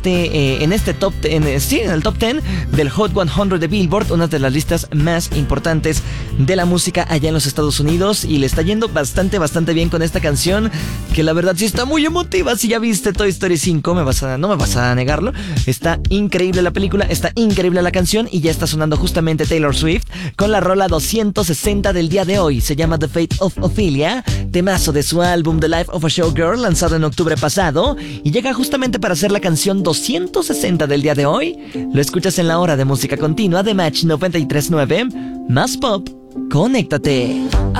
en este top, en el top 10 del Hot 100 de Billboard, una de las listas más importantes de la música allá en los Estados Unidos, y le está yendo bastante bien con esta canción, que la verdad sí está muy emotiva. Si ya viste Toy Story 5, no me vas a negarlo. Está increíble la película, está increíble la canción, y ya está sonando justamente Taylor Swift con la rola 260 del día de hoy. Se llama The Fate of Ophelia, temazo de su álbum The Life of a Showgirl, lanzado en octubre pasado, y llega justamente para ser la canción 260 del día de hoy. Lo escuchas en la hora de música continua de Match 93.9, más pop, conéctate.